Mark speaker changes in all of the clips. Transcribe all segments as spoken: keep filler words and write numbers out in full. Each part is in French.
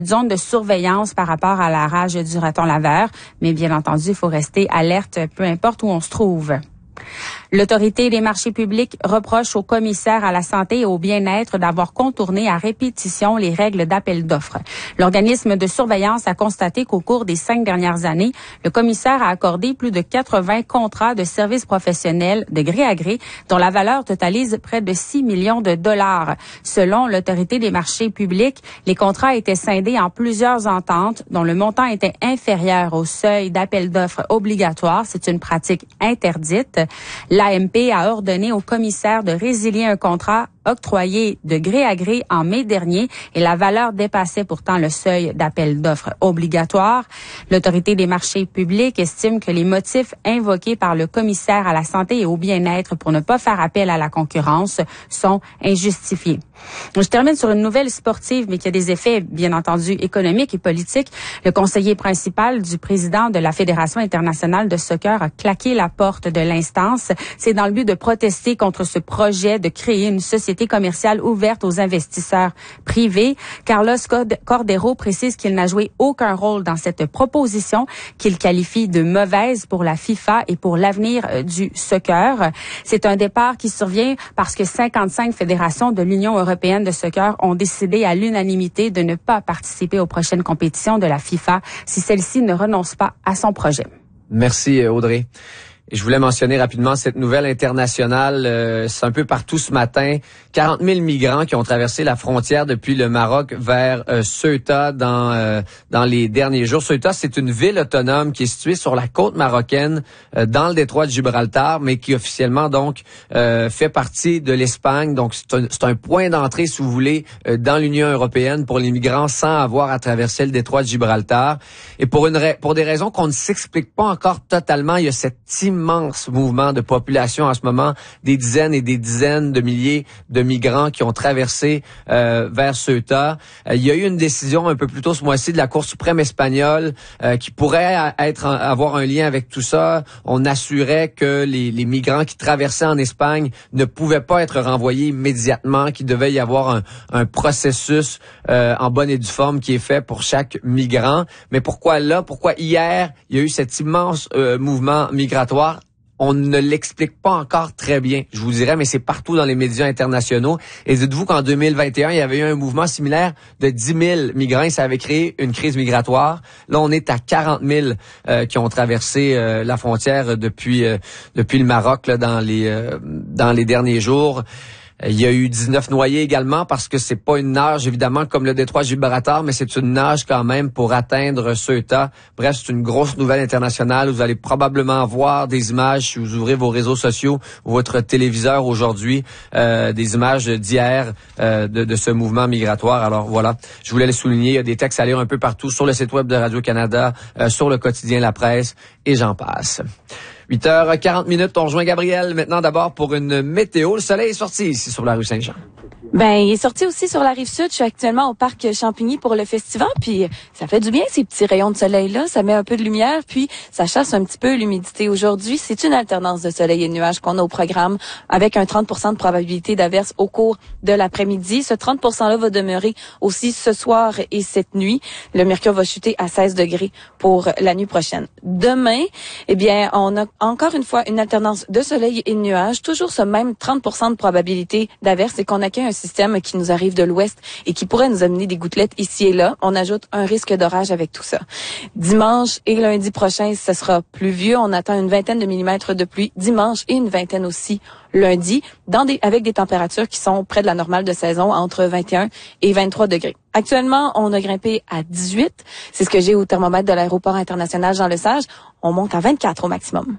Speaker 1: zone de surveillance par rapport à la rage du raton laveur. Mais bien entendu, il faut rester alerte, peu importe où on se trouve. L'Autorité des marchés publics reproche au commissaire à la santé et au bien-être d'avoir contourné à répétition les règles d'appel d'offres. L'organisme de surveillance a constaté qu'au cours des cinq dernières années, le commissaire a accordé plus de quatre-vingts contrats de services professionnels de gré à gré, dont la valeur totalise près de six millions de dollars. Selon l'Autorité des marchés publics, les contrats étaient scindés en plusieurs ententes dont le montant était inférieur au seuil d'appel d'offres obligatoire. C'est une pratique interdite. L'A M P a ordonné au commissaire de résilier un contrat octroyé de gré à gré en mai dernier et la valeur dépassait pourtant le seuil d'appel d'offres obligatoire. L'Autorité des marchés publics estime que les motifs invoqués par le commissaire à la santé et au bien-être pour ne pas faire appel à la concurrence sont injustifiés. Je termine sur une nouvelle sportive, mais qui a des effets, bien entendu, économiques et politiques. Le conseiller principal du président de la Fédération internationale de soccer a claqué la porte de l'instance. C'est dans le but de protester contre ce projet de créer une société commerciale ouverte aux investisseurs privés. Carlos Cordero précise qu'il n'a joué aucun rôle dans cette proposition, qu'il qualifie de mauvaise pour la FIFA et pour l'avenir du soccer. C'est un départ qui survient parce que cinquante-cinq fédérations de l'Union européenne de soccer ont décidé à l'unanimité de ne pas participer aux prochaines compétitions de la FIFA si celle-ci ne renonce pas à son projet.
Speaker 2: Merci Audrey. Je voulais mentionner rapidement cette nouvelle internationale. Euh, c'est un peu partout ce matin. quarante mille migrants qui ont traversé la frontière depuis le Maroc vers euh, Ceuta dans euh, dans les derniers jours. Ceuta, c'est une ville autonome qui est située sur la côte marocaine, euh, dans le détroit de Gibraltar, mais qui officiellement donc euh, fait partie de l'Espagne. Donc c'est un, c'est un point d'entrée, si vous voulez, euh, dans l'Union européenne pour les migrants sans avoir à traverser le détroit de Gibraltar. Et pour une ra- pour des raisons qu'on ne s'explique pas encore totalement, il y a cette immense mouvement de population en ce moment, des dizaines et des dizaines de milliers de migrants qui ont traversé euh, vers Ceuta. Euh, il y a eu une décision un peu plus tôt ce mois-ci de la Cour suprême espagnole euh, qui pourrait être avoir un lien avec tout ça. On assurait que les, les migrants qui traversaient en Espagne ne pouvaient pas être renvoyés immédiatement, qu'il devait y avoir un, un processus euh, en bonne et due forme qui est fait pour chaque migrant. Mais pourquoi là? Pourquoi hier, il y a eu cet immense euh, mouvement migratoire? On ne l'explique pas encore très bien, je vous dirais, mais c'est partout dans les médias internationaux. Et dites-vous qu'en deux mille vingt et un, il y avait eu un mouvement similaire de dix mille migrants et ça avait créé une crise migratoire. Là, on est à quarante mille euh, qui ont traversé euh, la frontière depuis euh, depuis le Maroc là, dans les euh, dans les derniers jours. Il y a eu dix-neuf noyés également parce que c'est pas une nage évidemment comme le détroit Gibraltar, mais c'est une nage quand même pour atteindre Ceuta. Bref, c'est une grosse nouvelle internationale. Vous allez probablement voir des images si vous ouvrez vos réseaux sociaux ou votre téléviseur aujourd'hui, euh, des images d'hier euh, de, de ce mouvement migratoire. Alors voilà, je voulais le souligner. Il y a des textes à lire un peu partout sur le site web de Radio-Canada, euh, sur le quotidien La Presse et j'en passe. huit heures quarante minutes, on rejoint Gabriel maintenant d'abord pour une météo. Le soleil est sorti ici sur la rue Saint-Jean.
Speaker 3: Ben, il est sorti aussi sur la rive sud. Je suis actuellement au parc Champigny pour le festival, puis ça fait du bien ces petits rayons de soleil-là. Ça met un peu de lumière, puis ça chasse un petit peu l'humidité. Aujourd'hui, c'est une alternance de soleil et de nuages qu'on a au programme avec un trente pour cent de probabilité d'averse au cours de l'après-midi. Ce trente pour cent-là va demeurer aussi ce soir et cette nuit. Le mercure va chuter à seize degrés pour la nuit prochaine. Demain, eh bien, on a encore une fois une alternance de soleil et de nuages. Toujours ce même trente pour cent de probabilité d'averse et qu'on accueille un système qui nous arrive de l'ouest et qui pourrait nous amener des gouttelettes ici et là. On ajoute un risque d'orage avec tout ça. Dimanche et lundi prochain, ce sera pluvieux. On attend une vingtaine de millimètres de pluie dimanche et une vingtaine aussi lundi, dans des, avec des températures qui sont près de la normale de saison, entre vingt et un et vingt-trois degrés. Actuellement, on a grimpé à dix-huit. C'est ce que j'ai au thermomètre de l'aéroport international Jean-Lesage. On monte à vingt-quatre au maximum.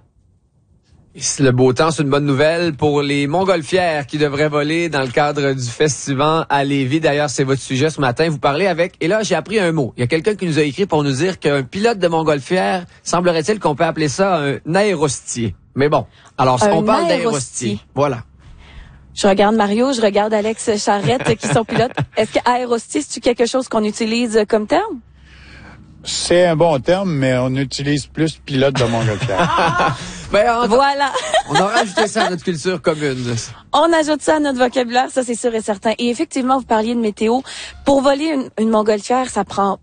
Speaker 2: Le beau temps, c'est une bonne nouvelle pour les montgolfières qui devraient voler dans le cadre du festival à Lévis. D'ailleurs, c'est votre sujet ce matin. Vous parlez avec... Et là, j'ai appris un mot. Il y a quelqu'un qui nous a écrit pour nous dire qu'un pilote de montgolfière, semblerait-il qu'on peut appeler ça un aérostier. Mais bon, alors,
Speaker 3: un
Speaker 2: on parle
Speaker 3: aérostier.
Speaker 2: d'aérostier. Voilà.
Speaker 3: Je regarde Mario, je regarde Alex Charrette qui sont pilotes. Est-ce que aérostier, c'est-tu quelque chose qu'on utilise comme terme?
Speaker 4: C'est un bon terme, mais on utilise plus pilote de montgolfière.
Speaker 2: Ben, en...
Speaker 3: Voilà.
Speaker 2: On a rajouté ça à notre culture commune.
Speaker 3: On ajoute ça à notre vocabulaire, ça c'est sûr et certain. Et effectivement, vous parliez de météo. Pour voler une, une montgolfière, ça prend